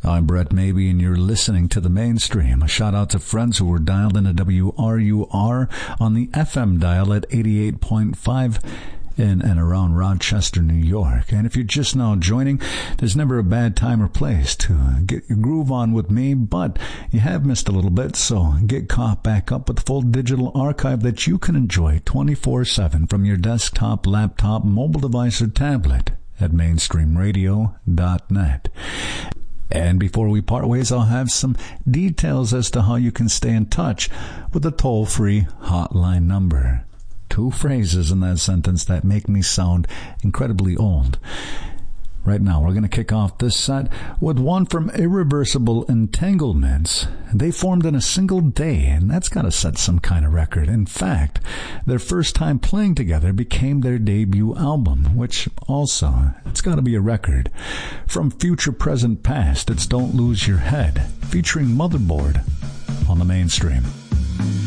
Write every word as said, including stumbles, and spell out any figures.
I'm Brett Maybe, and you're listening to The Mainstream. A shout out to friends who were dialed into W R U R on the F M dial at eighty-eight point five in and around Rochester, New York. And if you're just now joining, there's never a bad time or place to get your groove on with me, but you have missed a little bit, so get caught back up with the full digital archive that you can enjoy twenty-four seven from your desktop, laptop, mobile device, or tablet at mainstream radio dot net. And before we part ways, I'll have some details as to how you can stay in touch with the toll-free hotline number. Two phrases in that sentence that make me sound incredibly old. Right now, we're going to kick off this set with one from Irreversible Entanglements. They formed in a single day, and that's got to set some kind of record. In fact, their first time playing together became their debut album, which also, it's got to be a record. From Future, Present, Past, it's Don't Lose Your Head, featuring Motherboard on The Mainstream.